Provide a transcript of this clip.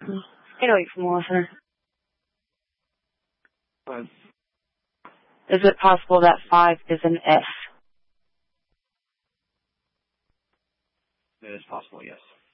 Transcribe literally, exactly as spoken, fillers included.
Stay away from Melissa. But Is it possible that five is an F? it is possible, yes.